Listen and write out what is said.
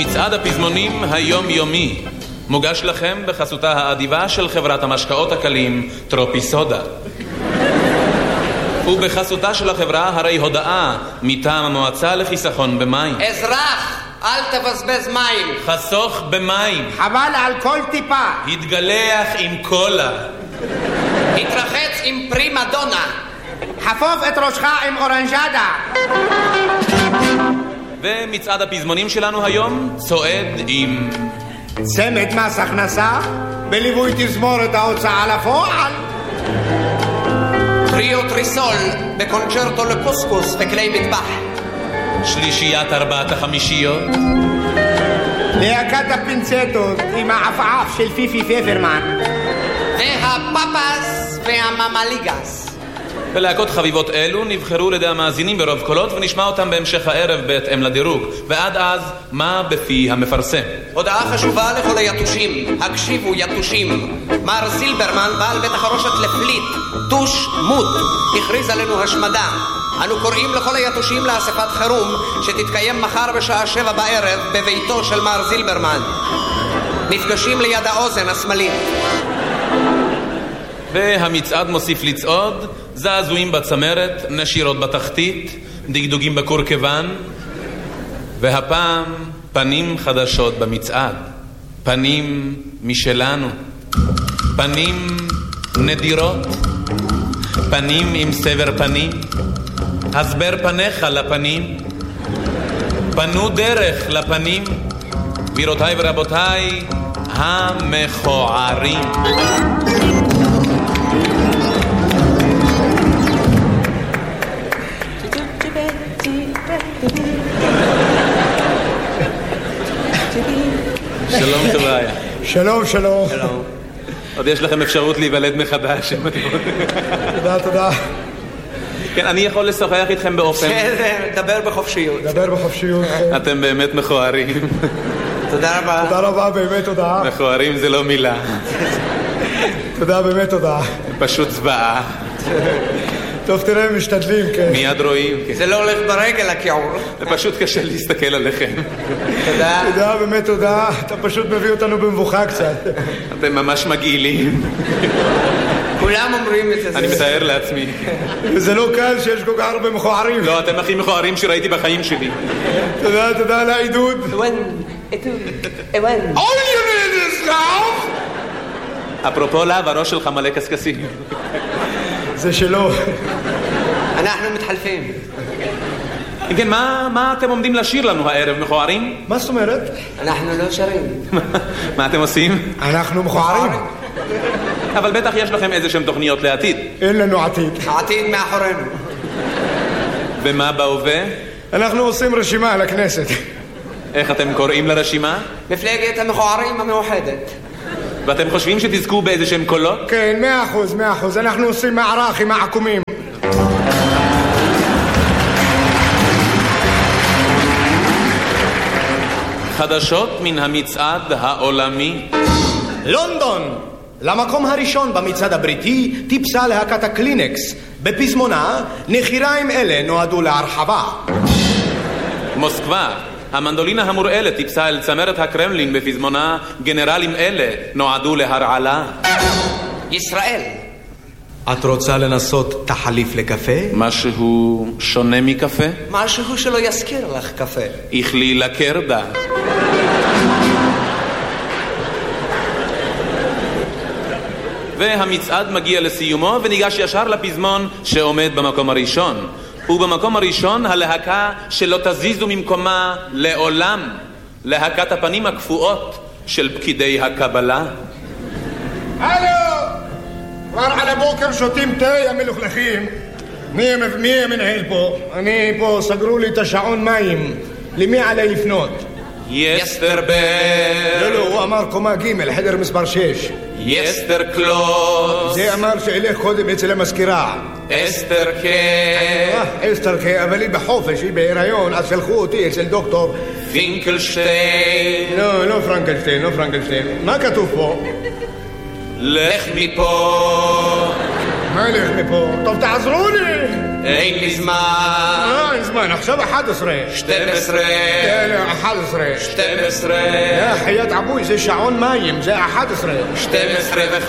מצעד הפזמונים היומיומי מוגש לכם בחסותה האדיבה של חברת המשקאות הקלים טרופיסודה. ובחסותה של החברה הרי הודעה מטעם המועצה לחיסכון במים. אזרח, אל תבזבז מים. חסוך במים. חבל על כל טיפה. התגלח עם קולה. התרחץ עם פרימדונה. חפוף את ראשך עם אורנג'דה. ומצעד הפזמונים שלנו היום צועד עם צמד מס הכנסה בליווי תזמורת ההוצאה לפועל. טריו טריסול בקונצ'רטו לקוסקוס וכלי מטבח. שלישיית ארבעת החמישיות. להקת הפינצטות עם העפעף של פיפי פפרמן. והפפס והממליגס. ולהקות חביבות אלו נבחרו לידי המאזינים ברוב קולות ונשמע אותם בהמשך הערב בהתאם לדירוג. ועד אז, מה בפי המפרסם? הודעה חשובה לכל היתושים. הקשיבו יתושים. מר זילברמן, בעל בית החרושת לפליט, טוש מות, הכריז עלינו השמדה. אנו קוראים לכל היתושים לאספת חירום שתתקיים מחר בשעה 7 בערב בביתו של מר זילברמן. נפגשים ליד האוזן השמאלית. והמצעד מוסיף לצעוד, זעזועים בצמרת, נשירות בתחתית, דגדוגים בקורקבן, והפעם פנים חדשות במצעד. פנים משלנו, פנים נדירות, פנים עם סבר פנים, הסבר פניך לפנים, פנו דרך לפנים, גבירותיי ורבותיי המכוערים. שלום טוביה. שלום, שלום. עוד יש לכם אפשרות להיוולד מחדש. תודה, תודה. כן, אני יכול לשוחח איתכם באופן. דבר בחופשיות. דבר בחופשיות. אתם באמת מכוערים. תודה רבה. תודה רבה, באמת תודה. מכוערים זה לא מילה. תודה, באמת תודה. פשוט צבעה. טוב, תראה, משתדלים, כן. מיד רואים. זה לא הולך ברגל, הכיעור. זה פשוט קשה להסתכל עליכם. תודה. תודה, באמת תודה. אתה פשוט מביא אותנו במבוכה קצת. אתם ממש מגעילים. כולם אומרים את זה. אני מתאר לעצמי. זה לא קל שיש כל כך הרבה מכוערים. לא, אתם הכי מכוערים שראיתי בחיים שלי. תודה, תודה על העידוד. All you need is love. אפרופו להב, הראש שלך מלא קסקסים. זה שלו. אנחנו מתחלפים. כן, מה אתם עומדים לשיר לנו הערב, מכוערים? מה זאת אומרת? אנחנו לא שרים. מה אתם עושים? אנחנו מכוערים. אבל בטח יש לכם איזשהם תוכניות לעתיד. אין לנו עתיד. העתיד מאחורינו. ומה בהווה? אנחנו עושים רשימה לכנסת. איך אתם קוראים לרשימה? מפלגת המכוערים המאוחדת. ואתם חושבים שתזכו באיזשהם קולות? כן, 100%. אנחנו עושים מערך עם העקומים. חדשות מן המצעד העולמי. לונדון, למקום הראשון במצעד הבריטי טיפסה להקת הקלינקס. בפזמונה, נחיריים אלה נועדו להרחבה. מוסקבה, המנדולינה המורעלת טיפסה אל צמרת הקרמלין בפזמונה, גנרלים אלה נועדו להרעלה. ישראל, את רוצה לנסות תחליף לקפה? משהו שונה מקפה? משהו שלא יזכיר לך קפה. איכלי לקרדה. והמצעד מגיע לסיומו וניגש ישר לפזמון שעומד במקום הראשון. ובמקום הראשון הלהקה שלא תזיזו ממקומה לעולם, להקת הפנים הקפואות של פקידי הקבלה. הלו! כבר על הבוקר שותים תה המלוכלכים. מי המנהל פה? אני פה, סגרו לי את השעון מים. למי עלי לפנות? יסטרבר. לא, הוא אמר קומה ג' חדר מספר 6. יסטר קלוס. זה אמר שאלך קודם אצל המזכירה. אסתר ק. אסתר ק, אבל היא בחופש, היא בהיריון, אז שלחו אותי אצל דוקטור פינקלשטיין. לא פרנקלשטיין. מה כתוב פה? לך מפה. מה לך מפה? טוב, תעזרו לי. אין לי זמן. אין זמן, עכשיו 11. 12. 11. 12. יא חיית אבוי, זה שעון מים, זה 11. 12 ו...